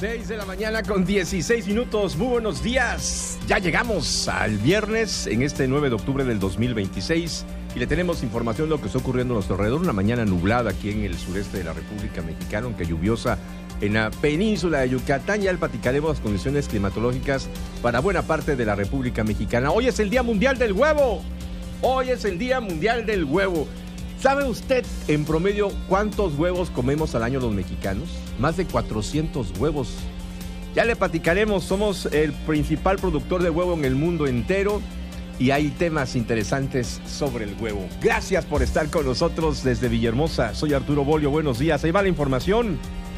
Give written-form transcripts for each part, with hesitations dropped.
6 de la mañana con 16 minutos. Muy buenos días. Ya llegamos al viernes en este 9 de octubre del 2026 y le tenemos información de lo que está ocurriendo a nuestro alrededor. Una mañana nublada aquí en el sureste de la República Mexicana, aunque lluviosa en la península de Yucatán. Ya le platicaremos las condiciones climatológicas para buena parte de la República Mexicana. Hoy es el Día Mundial del Huevo. Hoy es el Día Mundial del Huevo. ¿Sabe usted en promedio cuántos huevos comemos al año los mexicanos? Más de 400 huevos. Ya le platicaremos, somos el principal productor de huevo en el mundo entero y hay temas interesantes sobre el huevo. Gracias por estar con nosotros desde Villahermosa. Soy Arturo Bolio, buenos días. Ahí va la información.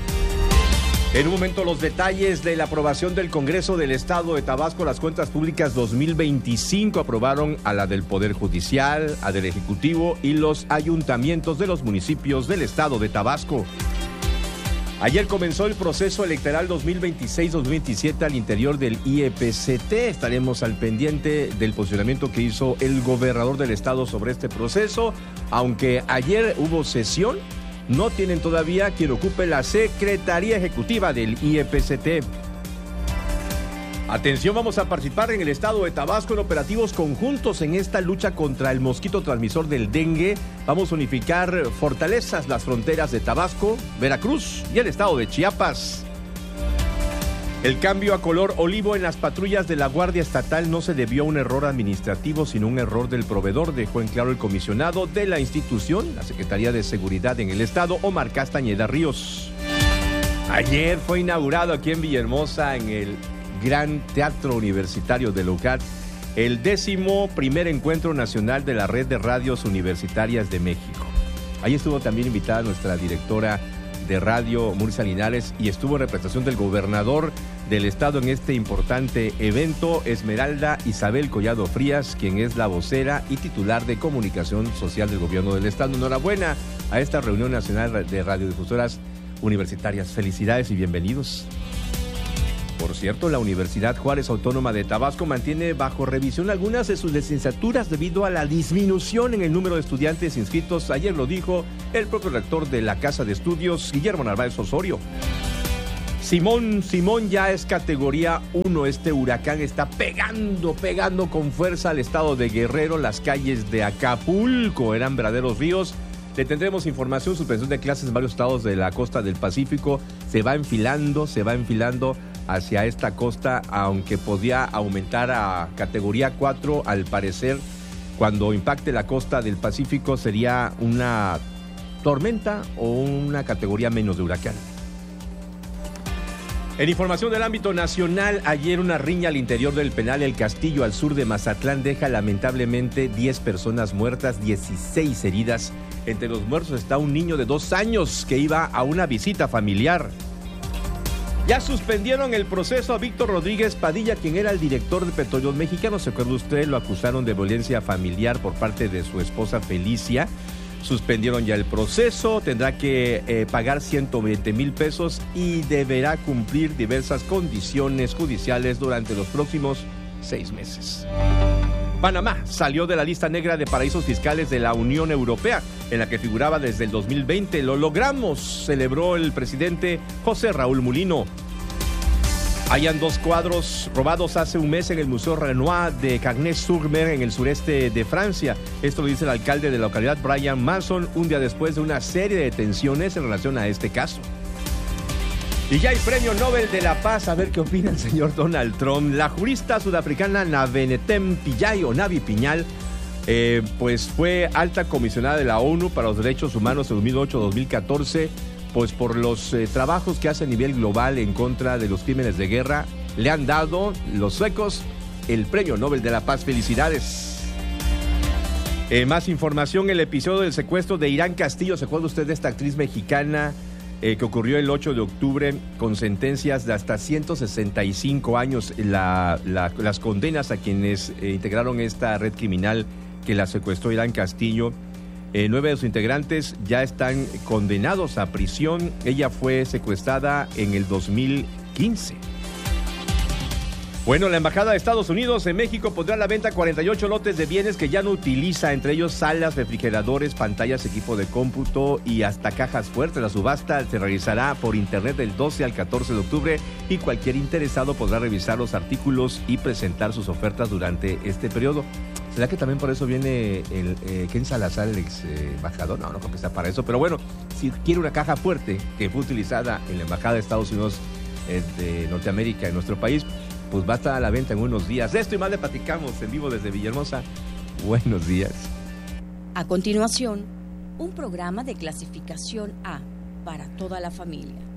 En un momento los detalles de la aprobación del Congreso del Estado de Tabasco. Las cuentas públicas 2025 aprobaron a la del Poder Judicial, a del Ejecutivo y los ayuntamientos de los municipios del Estado de Tabasco. Ayer comenzó el proceso electoral 2026-2027 al interior del IEPCT. Estaremos al pendiente del posicionamiento que hizo el gobernador del estado sobre este proceso. Aunque ayer hubo sesión, no tienen todavía quien ocupe la Secretaría Ejecutiva del IEPCT. Atención, vamos a participar en el estado de Tabasco en operativos conjuntos en esta lucha contra el mosquito transmisor del dengue. Vamos a unificar fortalezas, las fronteras de Tabasco, Veracruz y el estado de Chiapas. El cambio a color olivo en las patrullas de la Guardia Estatal no se debió a un error administrativo, sino un error del proveedor, dejó en claro el comisionado de la institución, la Secretaría de Seguridad en el Estado, Omar Castañeda Ríos. Ayer fue inaugurado aquí en Villahermosa, en el Gran Teatro Universitario de Lucat, el 11º Encuentro Nacional de la Red de Radios Universitarias de México. Ahí estuvo también invitada nuestra directora de radio, Murcia Linares, y estuvo en representación del gobernador del estado en este importante evento, Esmeralda Isabel Collado Frías, quien es la vocera y titular de comunicación social del gobierno del estado. Enhorabuena a esta reunión nacional de radiodifusoras universitarias. Felicidades y bienvenidos. Por cierto, la Universidad Juárez Autónoma de Tabasco mantiene bajo revisión algunas de sus licenciaturas debido a la disminución en el número de estudiantes inscritos. Ayer lo dijo el propio rector de la Casa de Estudios, Guillermo Narváez Osorio. Simón ya es categoría 1. Este huracán está pegando con fuerza al estado de Guerrero. Las calles de Acapulco eran verdaderos ríos. Le tendremos información, suspensión de clases en varios estados de la costa del Pacífico. Se va enfilando hacia esta costa, aunque podía aumentar a categoría 4, al parecer, cuando impacte la costa del Pacífico sería una tormenta o una categoría menos de huracán. En información del ámbito nacional, ayer una riña al interior del penal El Castillo, al sur de Mazatlán, deja lamentablemente 10 personas muertas, 16 heridas. Entre los muertos está un niño de 2 años que iba a una visita familiar. Ya suspendieron el proceso a Víctor Rodríguez Padilla, quien era el director de Petróleos Mexicanos. ¿Se acuerda usted? Lo acusaron de violencia familiar por parte de su esposa Felicia. Suspendieron ya el proceso, tendrá que pagar 120,000 pesos y deberá cumplir diversas condiciones judiciales durante los próximos 6 meses. Panamá salió de la lista negra de paraísos fiscales de la Unión Europea, en la que figuraba desde el 2020. Lo logramos, celebró el presidente José Raúl Mulino. Hayan 2 cuadros robados hace un mes en el Museo Renoir de Cagnes-sur-Mer, en el sureste de Francia. Esto lo dice el alcalde de la localidad, Brian Manson, un día después de una serie de detenciones en relación a este caso. Y ya hay premio Nobel de la Paz. A ver qué opina el señor Donald Trump. La jurista sudafricana Navenetem Pillay, o Navi Piñal, pues fue alta comisionada de la ONU para los Derechos Humanos en 2008-2014, pues por los trabajos que hace a nivel global en contra de los crímenes de guerra. Le han dado los suecos el premio Nobel de la Paz. Felicidades. Más información, el episodio del secuestro de Irán Castillo. ¿Se acuerda usted de esta actriz mexicana que ocurrió el 8 de octubre con sentencias de hasta 165 años? Las condenas a quienes integraron esta red criminal que la secuestró Irán Castillo. 9 de sus integrantes ya están condenados a prisión. Ella fue secuestrada en el 2015. Bueno, la Embajada de Estados Unidos en México pondrá a la venta 48 lotes de bienes que ya no utiliza, entre ellos salas, refrigeradores, pantallas, equipo de cómputo y hasta cajas fuertes. La subasta se realizará por internet del 12 al 14 de octubre y cualquier interesado podrá revisar los artículos y presentar sus ofertas durante este periodo. ¿Será que también por eso viene Ken Salazar, el ex embajador? No creo que sea para eso, pero bueno, si quiere una caja fuerte que fue utilizada en la Embajada de Estados Unidos de Norteamérica en nuestro país, pues va a estar a la venta en unos días. De esto y más le platicamos en vivo desde Villahermosa. Buenos días. A continuación, un programa de clasificación A para toda la familia.